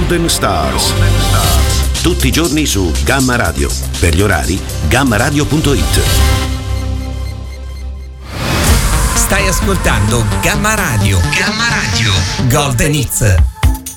Golden Stars. Tutti i giorni su Gamma Radio. Per gli orari, gammaradio.it. Stai ascoltando Gamma Radio. Gamma Radio. Golden Hits.